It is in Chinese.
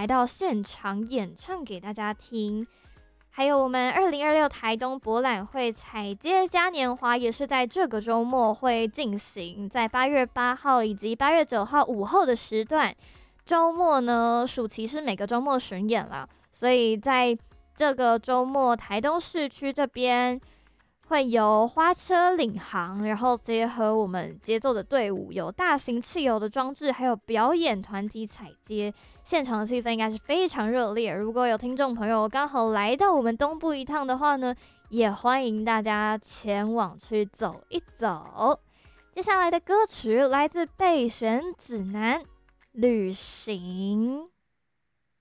来到现场演唱给大家听。还有我们2026台东博览会踩街嘉年华也是在这个周末会进行，在8月8号以及8月9号午后的时段。周末呢，暑期是每个周末巡演啦，所以在这个周末台东市区这边会由花车领航，然后结合我们节奏的队伍，有大型汽油的装置，还有表演团体踩街，现场的气氛应该是非常热烈。如果有听众朋友刚好来到我们东部一趟的话呢，也欢迎大家前往去走一走。接下来的歌曲来自备选指南旅行。